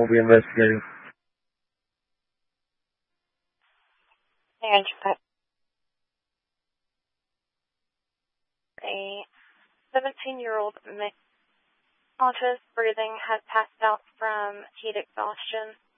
be investigating. And a 17-year-old conscious breathing has passed out from heat exhaustion.